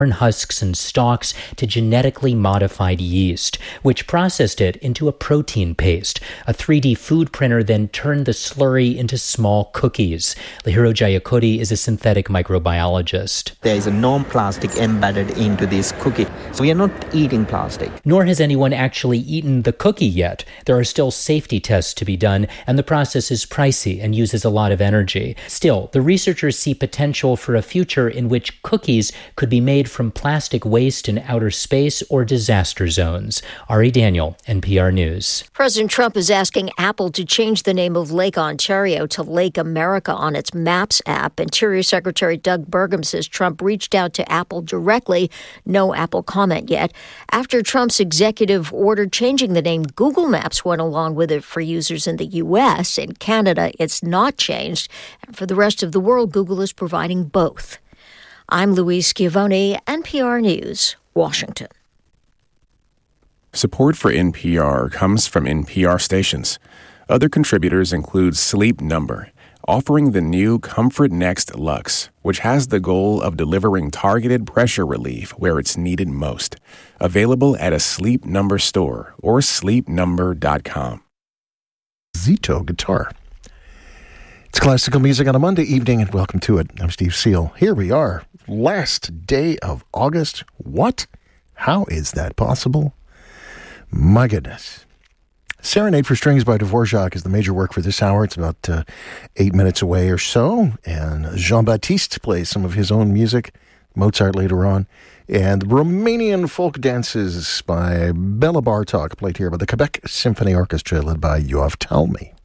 husks and stalks to genetically modified yeast, which processed it into a protein paste. A 3D food printer then turned the slurry into small cookies. Lihiro Jayakody is a synthetic microbiologist. There is a non-plastic embedded into this cookie, so we are not eating plastic. Nor has anyone actually eaten the cookie yet. There are still safety tests to be done, and the process is pricey and uses a lot of energy. Still, the researchers see potential for a future in which cookies could be made from plastic waste in outer space or disaster zones. Ari Daniel, NPR News. President Trump is asking Apple to change the name of Lake Ontario to Lake America on its Maps app. Interior Secretary Doug Burgum says Trump reached out to Apple directly. No Apple comment yet. After Trump's executive order changing the name, Google Maps went along with it for users in the U.S. In Canada, it's not changed. And for the rest of the world, Google is providing both. I'm Louise Schiavone, NPR News, Washington. Support for NPR comes from NPR stations. Other contributors include Sleep Number, offering the new Comfort Next Luxe, which has the goal of delivering targeted pressure relief where it's needed most. Available at a Sleep Number store or sleepnumber.com. Zito Guitar. It's classical music on a Monday evening, and welcome to it. I'm Steve Seal. Here we are, last day of August. What? How is that possible? My goodness. Serenade for Strings by Dvorak is the major work for this hour. It's about 8 minutes away or so, and Jean-Baptiste plays some of his own music, Mozart later on, and Romanian folk dances by Bela Bartok, played here by the Quebec Symphony Orchestra, led by Yoav Talmy.